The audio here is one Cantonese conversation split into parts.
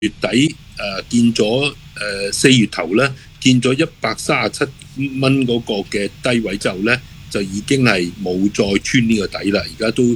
月底見咗4月頭咧見咗137蚊嗰個嘅低位之後咧，就已經係冇再穿呢個底啦。而家都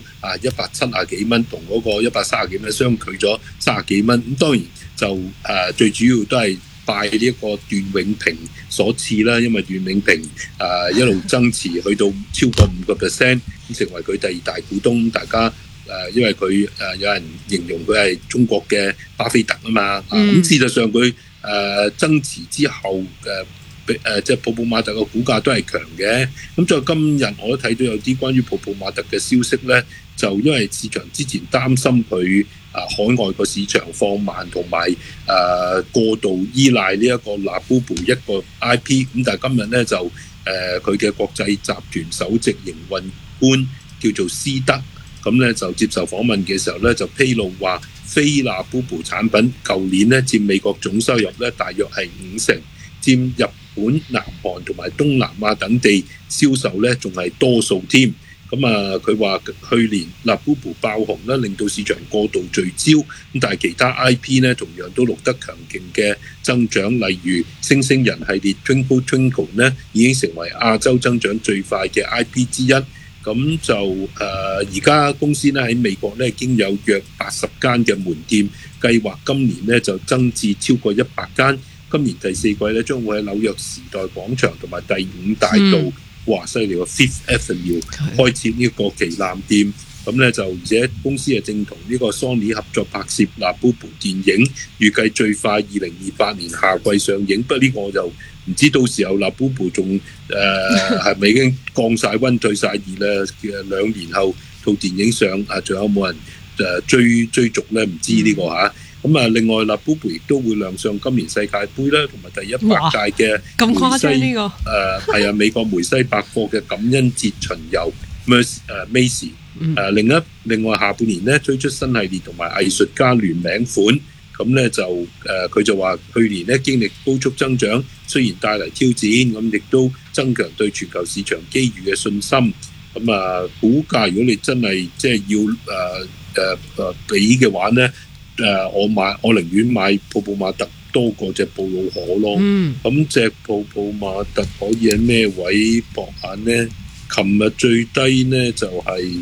170幾蚊，同嗰個130幾蚊相距咗30幾蚊。咁當然就最主要都係拜呢一個段永平所賜啦，因為段永平一路增持去到超過5%，成為佢第2大股東。大家因為佢有人形容佢係中國嘅巴菲特啊嘛。咁事實上佢增持之後即係泡泡瑪特嘅股價都係強嘅。咁在今日我都睇到有啲關於泡泡瑪特嘅消息咧，就因為市場之前擔心佢海外個市場放慢，同埋過度依賴呢一個 Labubu 一個 IP。咁但係今日咧就佢嘅國際集團首席營運官叫做施德，咁咧就接受訪問嘅時候咧就披露話，非 Labubu 產品舊年咧佔美國總收入咧大約係50%，佔日本、南韓同埋東南亞等地銷售咧仲係多數添。咁佢話去年 Labubu 爆紅咧，令到市場過度聚焦。咁但係其他 IP 咧同樣都錄得強勁嘅增長，例如星星人系列 Twinkle Twinkle 咧已經成為亞洲增長最快嘅 IP 之一。咁就而家公司咧喺美國咧已經有約80間嘅門店，計劃今年咧就增至超過100間。今年第4季咧將會喺紐約時代廣場同埋第5大道哇犀利喎 Fifth Avenue 開設呢個旗艦店。咁咧就而且公司係正同呢個 Sony 合作拍攝 Labubu 電影，預計最快2028年夏季上映。不過呢個我就唔知到時候 Labubu 仲係咪已經降晒溫退晒熱啦？2年後套電影上仲有冇人追逐咧？唔知呢個嚇。咁另外 Labubu 亦都會亮相今年世界盃啦，同埋第100屆嘅咁誇張呢個係美國梅西百貨嘅感恩節巡遊 Macy。另外下半年咧推出新系列同埋藝術家聯名款。咁咧就佢就話去年咧經歷高速增長，雖然帶嚟挑戰，咁亦都增強對全球市場機遇嘅信心。咁股價如果你真係即係要俾嘅話咧，我寧願買泡泡瑪特多過隻布魯可咯。咁隻泡泡瑪特可以喺咩位搏下呢？琴日最低呢就係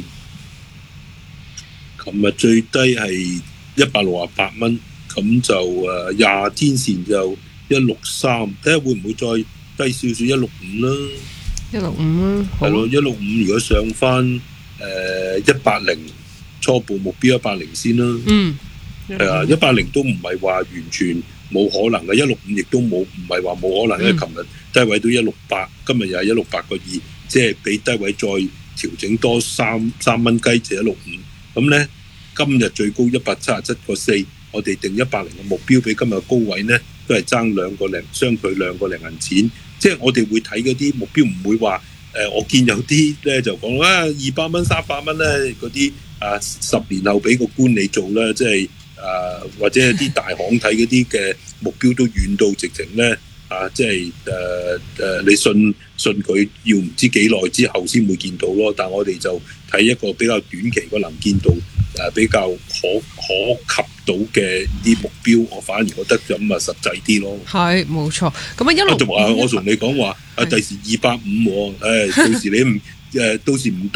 168蚊，咁就20天線就163，睇下會唔會再低少少165啦。 165啦， 係咯，165如果上翻180，初步目標180先啦。係啊，180都唔係話完全冇可能嘅，165亦都唔係話冇可能，因為琴日低位都168，今日又係168.2，即係比低位再調整多3蚊雞就165。咁咧今日最高177.4，我哋定180嘅目標，比今日高位咧都係爭相距2個零銀錢。即係我哋會睇嗰啲目標，唔會話我見有啲咧就講200蚊、300蚊咧嗰啲10年後俾個官你做啦，即係或者啲大行睇嗰啲嘅目標都遠到直情咧即係你信佢要唔知幾耐之後先會見到咯。但我哋就睇一個比較短期個能見度比較可及到嘅啲目標，我反而覺得咁實際啲咯。 係冇錯。咁我同你講話第時250喎，到時你唔到時唔到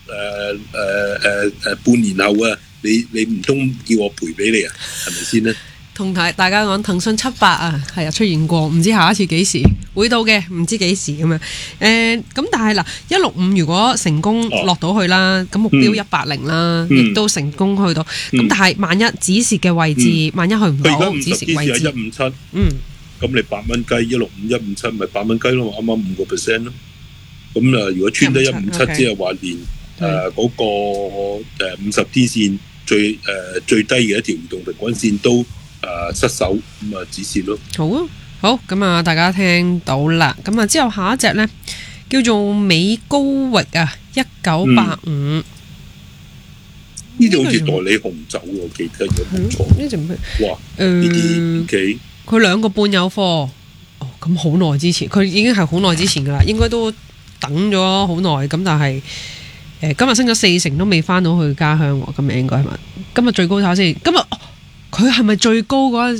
半年後你唔通叫我賠俾你係咪先呢？ 同大家講騰訊700係啊出現過，唔知下一次幾時會到嘅，唔知幾時咁樣。咁但係嗱165如果成功落到去啦，咁目標180啦，亦都成功去到。咁但係萬一止蝕嘅位置，萬一去唔到止蝕位置 ，157，咁你8蚊雞165 157咪8蚊雞咯，啱啱5%咯。咁如果穿得157，即係話連嗰個50天線最低嘅一條移動平均線都失手，咁止蝕咯。 好咁大家聽到啦。咁之後下一隻呢叫做美高域1985， 呢隻好似代理紅酒我記得有冇錯？ 呢隻唔係哇呢啲企佢2個半有貨咁好耐之前，佢已經係好耐之前噶啦，應該都等咗好耐。咁但係今日升咗40%都未翻到去家鄉喎，今日應該係咪？今日最高炒先，今日佢佢係咪最高嗰